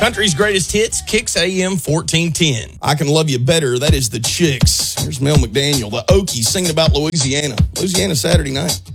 Country's greatest hits, Kicks AM 1410. I Can Love You Better. That is the Chicks. Here's Mel McDaniel, the Okies, singing about Louisiana. Louisiana Saturday night.